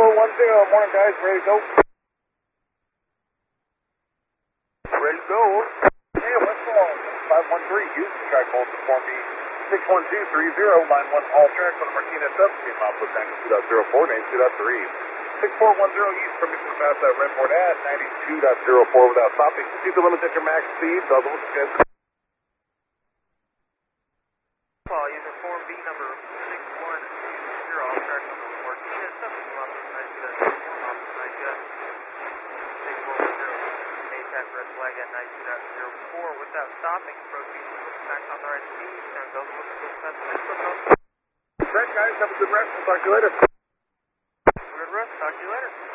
morning guys, ready to go? Ready to go. Hey, what's wrong? 513, Houston, track hold to Form B. 61230, line 1, all tracks on the Martinez substation, mile foot tank 2.04, name 2.3. 6410 east, permission to pass that red board at 92.04 without stopping. Proceed to limit at your max speed, double schedule. User Form B number 6120, all tracks on the Martinez substation, mile foot tank 2.04, mile foot tank 6410, ATAC red flag at 92.04 without stopping. Proceed to limit back on the right speed, stand double limit to the Great guys, have a good rest, we'll talk to you later. Good rest, talk to you later.